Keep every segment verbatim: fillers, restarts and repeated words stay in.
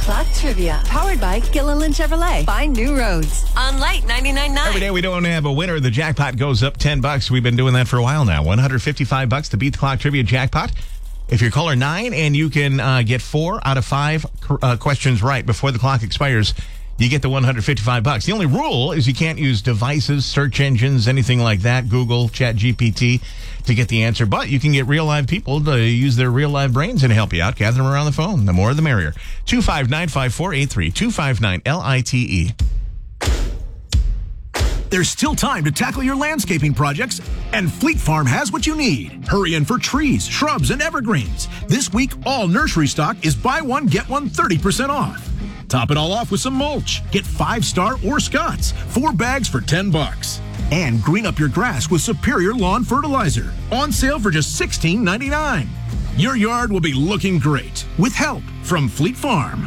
Clock Trivia, powered by Gilliland Chevrolet. Find new roads on Light ninety-nine point nine. Every day we don't have a winner. The jackpot goes up ten bucks. We've been doing that for a while now. one hundred fifty-five bucks to beat the Clock Trivia jackpot. If you're caller nine and you can uh, get four out of five uh, questions right before the clock expires, you get the one hundred fifty-five bucks. The only rule is you can't use devices, search engines, anything like that, Google, Chat G P T, to get the answer. But you can get real live people to use their real live brains and help you out. Gather them around the phone. The more, the merrier. two five nine, five four eight three. two five nine L I T E. There's still time to tackle your landscaping projects, and Fleet Farm has what you need. Hurry in for trees, shrubs, and evergreens. This week, all nursery stock is buy one, get one thirty percent off. Top it all off with some mulch. Get Five Star or Scott's. Four bags for ten bucks. And green up your grass with Superior Lawn Fertilizer. On sale for just sixteen ninety-nine. Your yard will be looking great with help from Fleet Farm.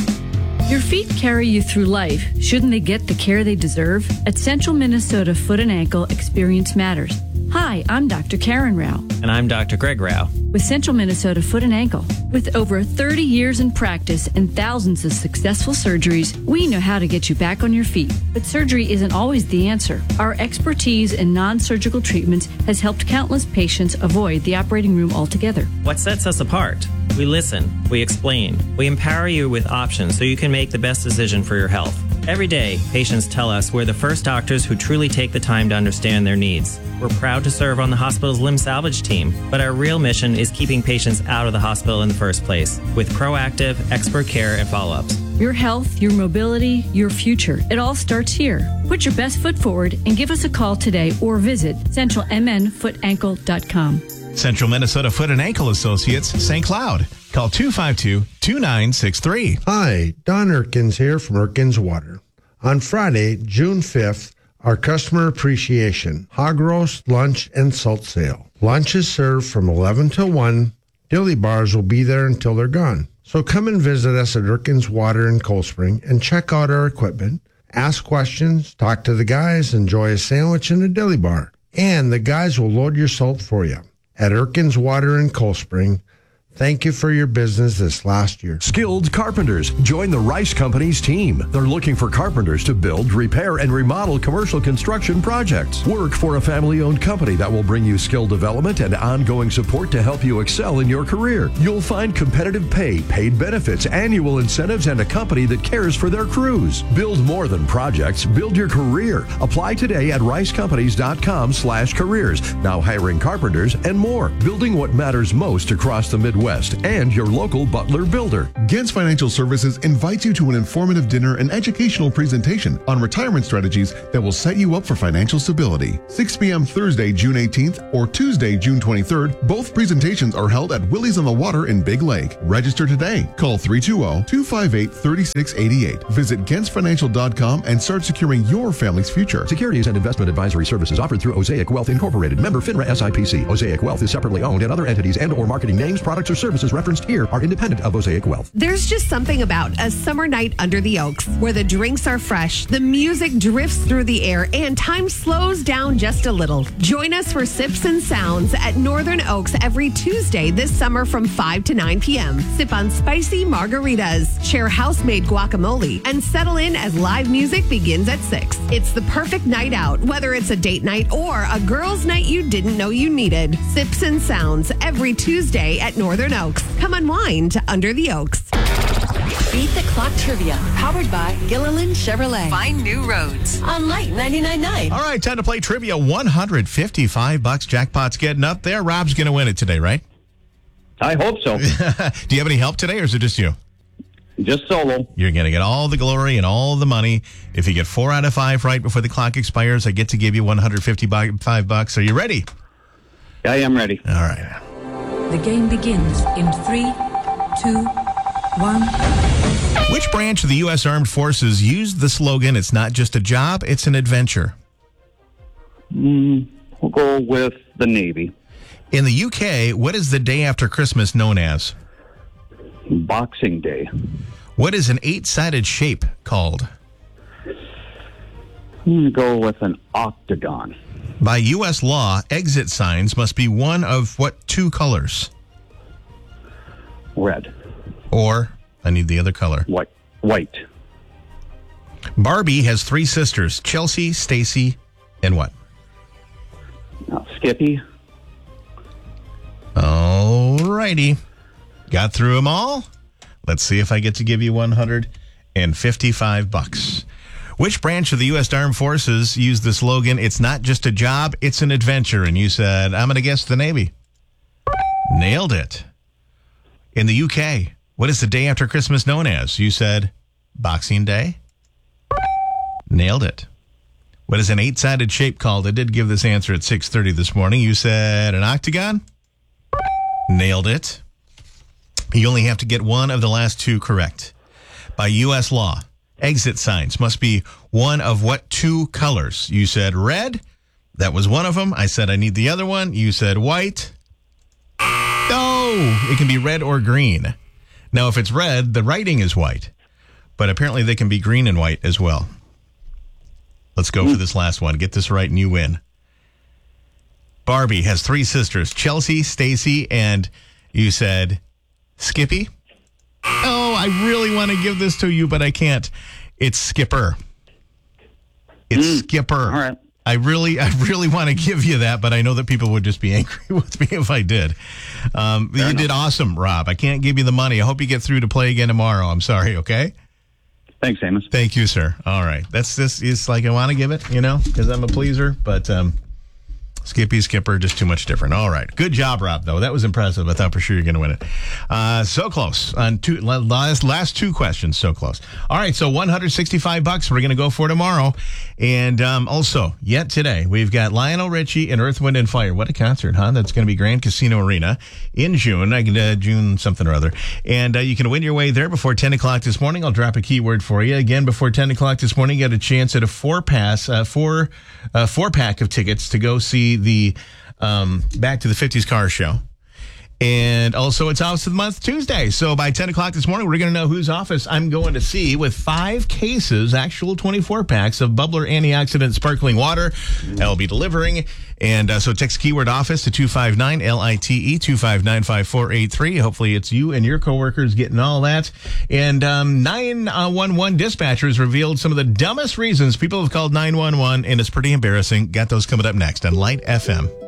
Your feet carry you through life. Shouldn't they get the care they deserve? At Central Minnesota Foot and Ankle, experience matters. Hi, I'm Doctor Karen Rao. And I'm Doctor Greg Rao. With Central Minnesota Foot and Ankle. With over thirty years in practice and thousands of successful surgeries, we know how to get you back on your feet. But surgery isn't always the answer. Our expertise in non-surgical treatments has helped countless patients avoid the operating room altogether. What sets us apart? We listen, we explain, we empower you with options so you can make the best decision for your health. Every day, patients tell us we're the first doctors who truly take the time to understand their needs. We're proud to serve on the hospital's limb salvage team, but our real mission is keeping patients out of the hospital in the first place with proactive, expert care and follow-ups. Your health, your mobility, your future. It all starts here. Put your best foot forward and give us a call today or visit central m n foot ankle dot com. Central Minnesota Foot and Ankle Associates, Saint Cloud. Call two five two, two nine six three. Hi, Don Erkins here from Erkins Water. On Friday, June fifth, our customer appreciation, hog roast, lunch, and salt sale. Lunch is served from eleven till one. Dilly bars will be there until they're gone. So come and visit us at Erkins Water in Cold Spring and check out our equipment. Ask questions, talk to the guys, enjoy a sandwich and a dilly bar. And the guys will load your salt for you. At Erkins Water in Cold Spring, thank you for your business this last year. Skilled carpenters. Join the Rice Company's team. They're looking for carpenters to build, repair, and remodel commercial construction projects. Work for a family-owned company that will bring you skill development and ongoing support to help you excel in your career. You'll find competitive pay, paid benefits, annual incentives, and a company that cares for their crews. Build more than projects. Build your career. Apply today at rice companies dot com slash careers. Now hiring carpenters and more. Building what matters most across the Midwest. West and your local Butler builder. Gens Financial Services invites you to an informative dinner and educational presentation on retirement strategies that will set you up for financial stability. six p.m. Thursday, June eighteenth or Tuesday, June twenty-third. Both presentations are held at Willie's on the Water in Big Lake. Register today. Call three two zero, two five eight, three six eight eight. Visit gens financial dot com and start securing your family's future. Securities and investment advisory services offered through Osaic Wealth Incorporated. Member FINRA S I P C. Osaic Wealth is separately owned, and other entities and or marketing names, products, or services referenced here are independent of Osaic Wealth. There's just something about a summer night under the Oaks where the drinks are fresh, the music drifts through the air, and time slows down just a little. Join us for Sips and Sounds at Northern Oaks every Tuesday this summer from five to nine p.m. Sip on spicy margaritas, share house-made guacamole, and settle in as live music begins at six. It's the perfect night out, whether it's a date night or a girls' night you didn't know you needed. Sips and Sounds every Tuesday at Northern Oaks. Come unwind under the Oaks. Beat the Clock Trivia, powered by Gilliland Chevrolet. Find new roads on Light ninety-nine point nine. All right, time to play trivia. one hundred fifty-five bucks. Jackpot's getting up there. Rob's going to win it today, right? I hope so. Do you have any help today, or is it just you? Just solo. You're going to get all the glory and all the money. If you get four out of five right before the clock expires, I get to give you one hundred fifty-five bucks. Are you ready? I am ready. All right. The game begins in three, two, one. Which branch of the U S Armed Forces used the slogan, "It's not just a job, it's an adventure"? Mm, we'll go with the Navy. In the U K, what is the day after Christmas known as? Boxing Day. What is an eight-sided shape called? I'm going to go with an octagon. By U S law, exit signs must be one of what two colors? Red. Or I need the other color. White. White. Barbie has three sisters, Chelsea, Stacy, and what? Uh, Skippy. All righty. Got through them all? Let's see if I get to give you one hundred fifty-five bucks. Which branch of the U S Armed Forces used the slogan, "It's not just a job, it's an adventure"? And you said, I'm going to guess the Navy. Nailed it. In the U K, what is the day after Christmas known as? You said Boxing Day. Nailed it. What is an eight-sided shape called? I did give this answer at six thirty this morning. You said an octagon. Nailed it. You only have to get one of the last two correct. By U S law, exit signs must be one of what two colors? You said red. That was one of them. I said I need the other one. You said white. No, it can be red or green. Now, if it's red, the writing is white. But apparently they can be green and white as well. Let's go for this last one. Get this right and you win. Barbie has three sisters, Chelsea, Stacy, and you said Skippy. Oh, I really want to give this to you, but I can't. It's Skipper. It's mm. Skipper. All right. I really, I really want to give you that, but I know that people would just be angry with me if I did. Um, you enough. Did awesome, Rob. I can't give you the money. I hope you get through to play again tomorrow. I'm sorry, okay? Thanks, Amos. Thank you, sir. All right. That's just, it's like I want to give it, you know, because I'm a pleaser, but um, Skippy, Skipper, just too much different. All right. Good job, Rob, though. That was impressive. I thought for sure you're going to win it. Uh, so close. On two, last, last two questions, so close. All right, so one hundred sixty-five bucks we're going to go for tomorrow. And um, also, yet today, we've got Lionel Richie and Earth, Wind, and Fire. What a concert, huh? That's going to be Grand Casino Arena in June. I can, uh, June something or other. And uh, you can win your way there before ten o'clock this morning. I'll drop a keyword for you. Again, before ten o'clock this morning, you got a chance at a four-pass, uh, four, uh, four-pack of tickets to go see the um, Back to the fifties Car Show. And also, it's Office of the Month Tuesday. So by ten o'clock this morning, we're going to know whose office I'm going to see with five cases, actual twenty-four packs of Bubbler Antioxidant Sparkling Water. I'll be delivering. And uh, so text keyword office to two five nine L I T E, two five nine five four eight three. Hopefully it's you and your coworkers getting all that. And um, nine one one dispatchers revealed some of the dumbest reasons people have called nine one one, and it's pretty embarrassing. Got those coming up next on Light F M.